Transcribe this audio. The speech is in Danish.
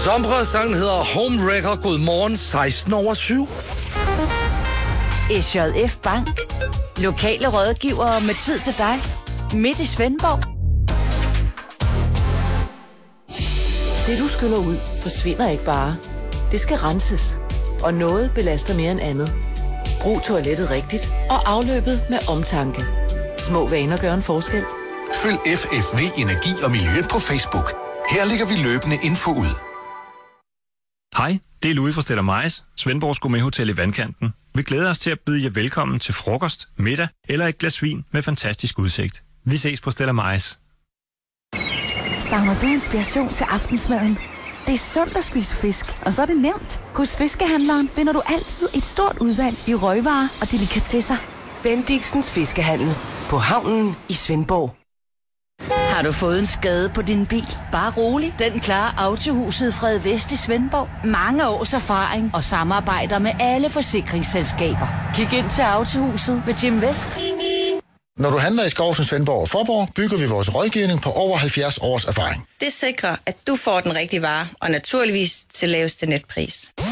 Sombre-sangen hedder Homewrecker. Godmorgen, 16:07. SJF Bank. Lokale rådgivere med tid til dig. Midt i Svendborg. Det du skyller ud, forsvinder ikke bare. Det skal renses. Og noget belaster mere end andet. Brug toilettet rigtigt og afløbet med omtanke. Små vaner gør en forskel. Følg FFV Energi og Miljø på Facebook. Her lægger vi løbende info ud. Hej, det er Louis fra Stella Majs, Svendborgs Gourmet-hotel i Vandkanten. Vi glæder os til at byde jer velkommen til frokost, middag eller et glas vin med fantastisk udsigt. Vi ses på Stella Majs. Savner du inspiration til aftensmaden? Det er sundt at spise fisk, og så er det nemt. Hos Fiskehandleren finder du altid et stort udvalg i røgvarer og delikatesser. Bendixens Fiskehandel på havnen i Svendborg. Har du fået en skade på din bil? Bare rolig. Den klarer Autohuset Fred Vest i Svendborg. Mange års erfaring og samarbejder med alle forsikringsselskaber. Kig ind til Autohuset med Jim Vest. Når du handler i Skovsen, Svendborg og Forborg, bygger vi vores rådgivning på over 70 års erfaring. Det sikrer, at du får den rigtige vare, og naturligvis til laveste netpris.